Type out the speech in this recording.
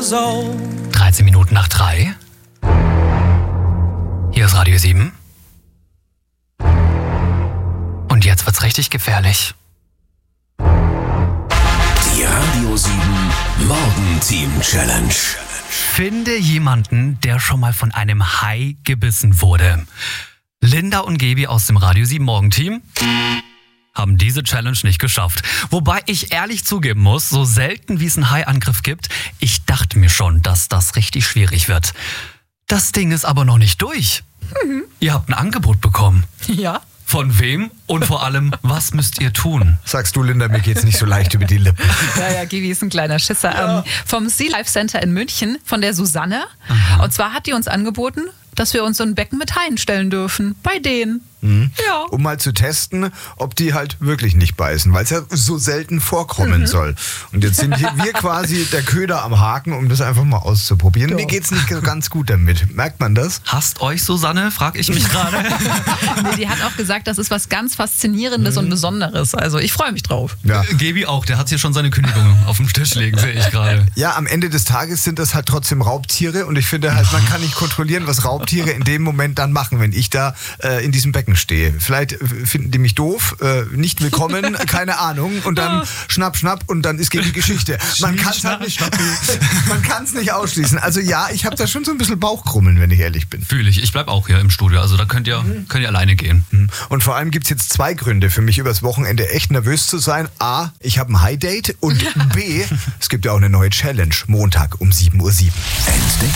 years old. 13 Minuten nach 3. Hier ist Radio 7. Und jetzt wird's richtig gefährlich. Die Radio 7 Morgenteam Challenge. Finde jemanden, der schon mal von einem Hai gebissen wurde. Linda und Gebi aus dem Radio 7 Morgenteam haben diese Challenge nicht geschafft. Wobei ich ehrlich zugeben muss, so selten wie es einen Hai-Angriff gibt, ich dachte mir schon, dass das richtig schwierig wird. Das Ding ist aber noch nicht durch. Ihr habt ein Angebot bekommen. Ja. Von wem? Und vor allem, was müsst ihr tun? Sagst du, Linda, mir geht's nicht so leicht über die Lippen. Ja, Gibi ist ein kleiner Schisser. Ja. Vom Sea Life Center in München, von der Susanne. Aha. Und zwar hat die uns angeboten, dass wir uns so ein Becken mit Haien stellen dürfen. Bei denen. Ja. Um mal zu testen, ob die halt wirklich nicht beißen, weil es ja so selten vorkommen soll. Und jetzt sind wir quasi der Köder am Haken, um das einfach mal auszuprobieren. Mir geht's nicht so ganz gut damit. Merkt man das? Hasst euch Susanne, frag ich mich gerade. Nee, die hat auch gesagt, das ist was ganz Faszinierendes und Besonderes. Also ich freue mich drauf. Ja. Gebi auch, der hat hier schon seine Kündigung auf dem Tisch liegen, sehe ich gerade. Ja, am Ende des Tages sind das halt trotzdem Raubtiere und ich finde halt, man kann nicht kontrollieren, was Raubtiere in dem Moment dann machen, wenn ich da in diesem Becken stehe. Vielleicht finden die mich doof, nicht willkommen, keine Ahnung, und dann schnapp und dann ist die Geschichte. Man kann es halt nicht, man kann es nicht ausschließen. Also ja, ich habe da schon so ein bisschen Bauchkrummeln, wenn ich ehrlich bin. Fühle ich. Ich bleib auch hier im Studio, also da könnt ihr alleine gehen. Und vor allem gibt es jetzt 2 Gründe für mich, übers Wochenende echt nervös zu sein. A, ich habe ein High-Date und B, es gibt ja auch eine neue Challenge, Montag um 7:07 Uhr. Entdecke